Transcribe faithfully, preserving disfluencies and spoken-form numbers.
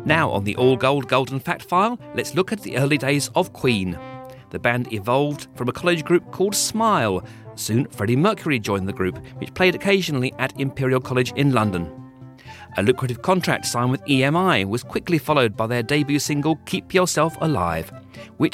Now on the All Gold Golden Fact File, let's look at the early days of Queen. The band evolved from a college group called Smile. Soon Freddie Mercury joined the group, which played occasionally at Imperial College in London. A lucrative contract signed with E M I was quickly followed by their debut single Keep Yourself Alive, which